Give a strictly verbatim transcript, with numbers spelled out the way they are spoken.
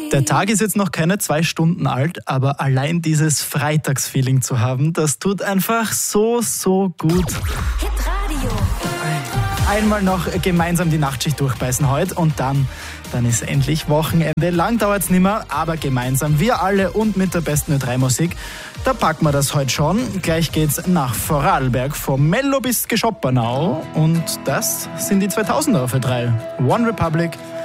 Der Tag ist jetzt noch keine zwei Stunden alt, aber allein dieses Freitagsfeeling zu haben, das tut einfach so, so gut. Hitradio. Einmal noch gemeinsam die Nachtschicht durchbeißen heute und dann, dann ist endlich Wochenende. Lang dauert's nimmer, aber gemeinsam, wir alle und mit der besten Ö drei Musik, da packen wir das heute schon. Gleich geht's nach Vorarlberg, vom Mello bis Geschoppernau und das sind die zweitausender auf Ö drei. One Republic